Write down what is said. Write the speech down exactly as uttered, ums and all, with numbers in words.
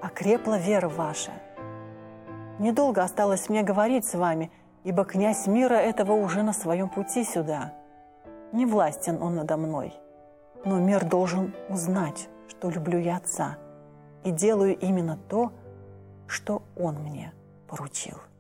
окрепла вера ваша. Недолго осталось мне говорить с вами, ибо князь мира этого уже на своем пути сюда. Не властен он надо мной, но мир должен узнать, что люблю я Отца и делаю именно то, что Он мне поручил».